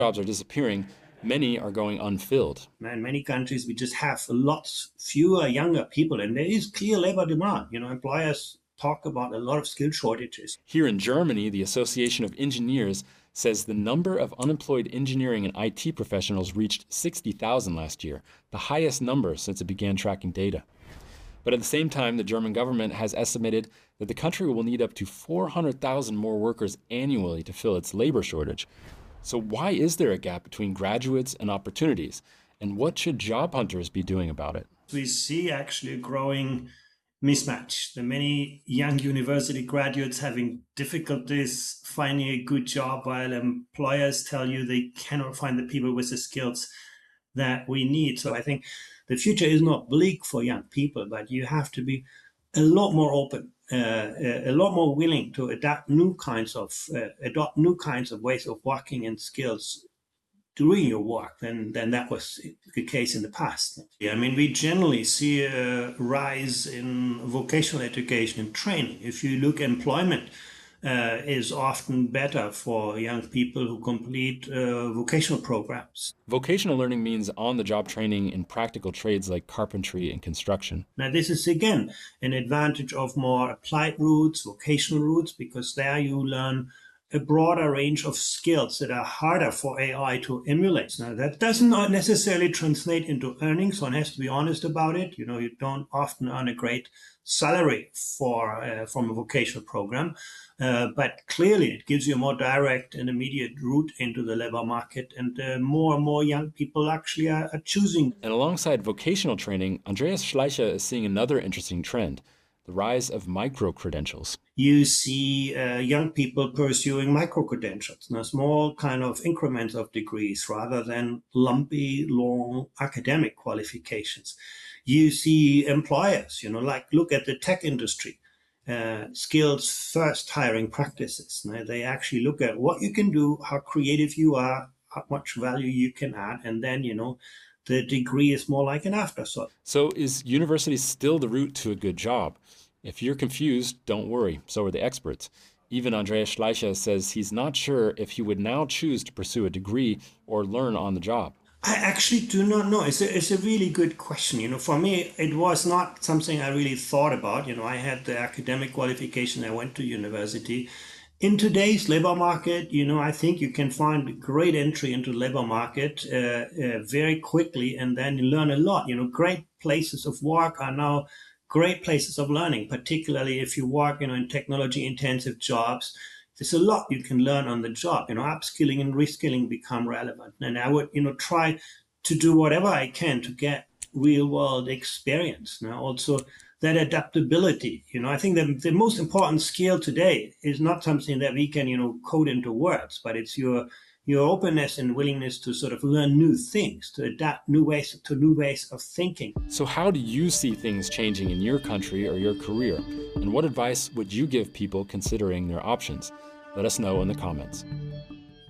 jobs are disappearing, many are going unfilled. In many countries, we just have lots fewer younger people, and there is clear labor demand. Employers talk about a lot of skill shortages. Here in Germany, the Association of Engineers says the number of unemployed engineering and IT professionals reached 60,000 last year, the highest number since it began tracking data. But at the same time, the German government has estimated that the country will need up to 400,000 more workers annually to fill its labor shortage. So why is there a gap between graduates and opportunities? And what should job hunters be doing about it? We see actually a growing mismatch. The many young university graduates having difficulties finding a good job, while employers tell you they cannot find the people with the skills that we need. So I think the future is not bleak for young people, but you have to be a lot more open, a lot more willing to adopt new kinds of ways of working and skills doing your work than that was the case in the past. I mean, we generally see a rise in vocational education and training. If you look, employment is often better for young people who complete vocational programs. Vocational learning means on-the-job training in practical trades like carpentry and construction. Now, this is again an advantage of more applied routes, vocational routes, because there you learn a broader range of skills that are harder for AI to emulate. Now, that does not necessarily translate into earnings. One has to be honest about it. You don't often earn a great salary from a vocational program, but clearly it gives you a more direct and immediate route into the labor market, and more and more young people actually are choosing. And alongside vocational training, Andreas Schleicher is seeing another interesting trend: the rise of micro-credentials. You see young people pursuing micro-credentials, small kind of increments of degrees rather than lumpy, long academic qualifications. You see employers, look at the tech industry, skills first hiring practices. They actually look at what you can do, how creative you are, how much value you can add, and then, the degree is more like an afterthought. So is university still the route to a good job? If you're confused, don't worry, so are the experts. Even Andreas Schleicher says he's not sure if he would now choose to pursue a degree or learn on the job. I actually do not know. It's a really good question. For me, it was not something I really thought about. I had the academic qualification. I went to university. In today's labor market, I think you can find a great entry into the labor market very quickly, and then you learn a lot. Great places of work are now great places of learning, particularly if you work, in technology-intensive jobs. There's a lot you can learn on the job. Upskilling and reskilling become relevant. And I would, try to do whatever I can to get real-world experience. Now, also that adaptability. I think the most important skill today is not something that we can, code into words, but it's your openness and willingness to sort of learn new things, to adapt new ways of thinking. So how do you see things changing in your country or your career? And what advice would you give people considering their options? Let us know in the comments.